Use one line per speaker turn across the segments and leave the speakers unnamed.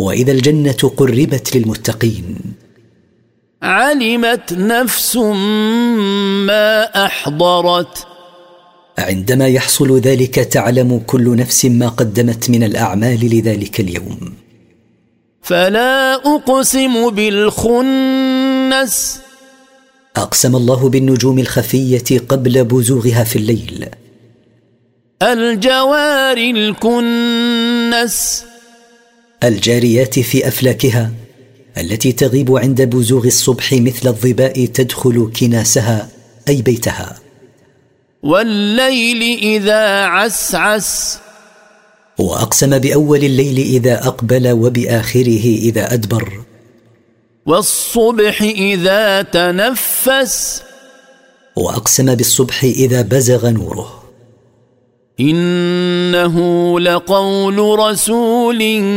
وإذا الجنة قربت للمتقين
علمت نفس ما أحضرت
عندما يحصل ذلك تعلم كل نفس ما قدمت من الأعمال لذلك اليوم.
فلا أقسم بالخنس
أقسم الله بالنجوم الخفية قبل بزوغها في الليل.
الجوار الكنس
الجاريات في أفلاكها التي تغيب عند بزوغ الصبح مثل الظباء تدخل كناسها أي بيتها.
والليل إذا عسعس
وأقسم بأول الليل إذا أقبل وبآخره إذا أدبر.
والصبح إذا تنفس
وأقسم بالصبح إذا بزغ نوره.
إنه لقول رسول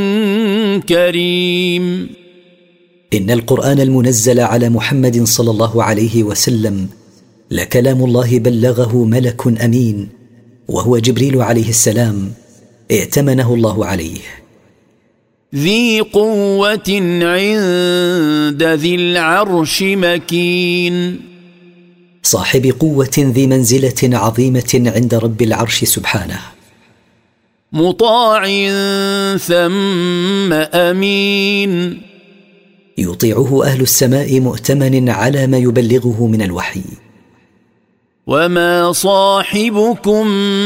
كريم
إن القرآن المنزل على محمد صلى الله عليه وسلم لكلام الله بلغه ملك أمين وهو جبريل عليه السلام ائتمنه الله عليه.
ذي قوة عند ذي العرش مكين
صاحب قوة ذي منزلة عظيمة عند رب العرش سبحانه.
مطاع ثم أمين
يطيعه أهل السماء مؤتمن على ما يبلغه من الوحي.
وما صاحبكم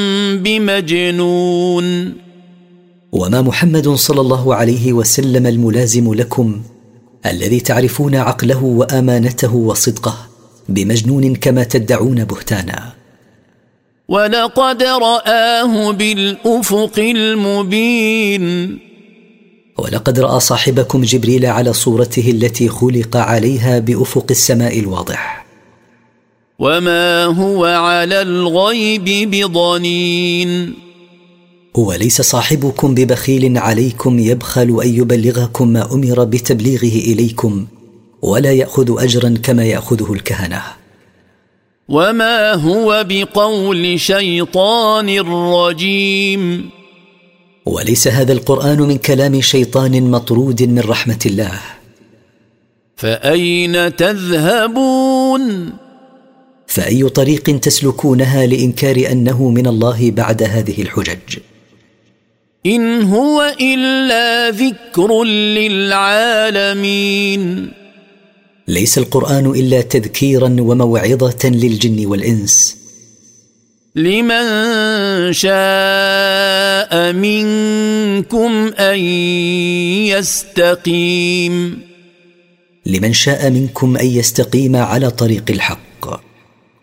بمجنون
وما محمد صلى الله عليه وسلم الملازم لكم الذي تعرفون عقله وأمانته وصدقه بمجنون كما تدعون بهتانا.
ولقد رآه بالأفق المبين
ولقد رأى صاحبكم جبريل على صورته التي خلق عليها بأفق السماء الواضح.
وما هو على الغيب بضنين
هو ليس صاحبكم ببخيل عليكم يبخل أن يبلغكم ما أمر بتبليغه إليكم ولا يأخذ أجرا كما يأخذه الكهنة.
وما هو بقول شيطان رجيم
وليس هذا القرآن من كلام شيطان مطرود من رحمة الله.
فأين تذهبون
فأي طريق تسلكونها لإنكار أنه من الله بعد هذه الحجج؟
إن هو إلا ذكر للعالمين
ليس القرآن إلا تذكيرا وموعظة للجن والإنس.
لمن شاء منكم أن يستقيم
لمن شاء منكم أن يستقيم على طريق الحق.